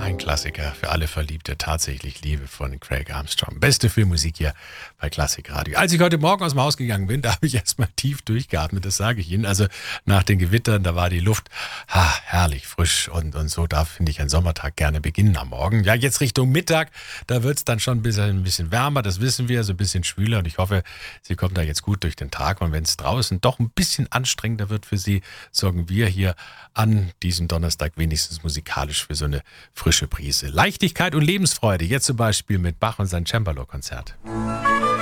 Ein Klassiker für alle Verliebte, tatsächlich Liebe von Craig Armstrong. Beste Filmmusik hier bei Klassikradio. Als ich heute Morgen aus dem Haus gegangen bin, da habe ich erstmal tief durchgeatmet, das sage ich Ihnen. Also nach den Gewittern, da war die Luft herrlich frisch und so darf, finde ich, ein Sommertag gerne beginnen am Morgen. Ja, jetzt Richtung Mittag, da wird es dann schon ein bisschen wärmer, das wissen wir, so ein bisschen schwüler und ich hoffe, Sie kommen da jetzt gut durch den Tag und wenn es draußen doch ein bisschen anstrengender wird für Sie, sorgen wir hier an diesem Donnerstag wenigstens musikalisch für so eine frische Brise. Leichtigkeit und Lebensfreude, jetzt zum Beispiel mit Bach und sein Cembalo-Konzert.